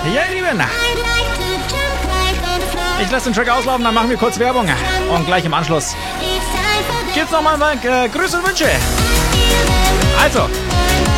Ja, ihr Lieben. Ich lasse den Track auslaufen, dann machen wir kurz Werbung. Und gleich im Anschluss gibt's nochmal Grüße und Wünsche. Also,